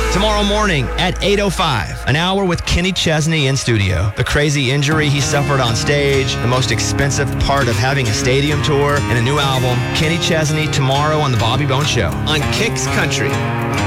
Tomorrow morning at 8:05, an hour with Kenny Chesney in studio. The crazy injury he suffered on stage, the most expensive part of having a stadium tour, and a new album. Kenny Chesney tomorrow on The Bobby Bones Show on Kicks Country.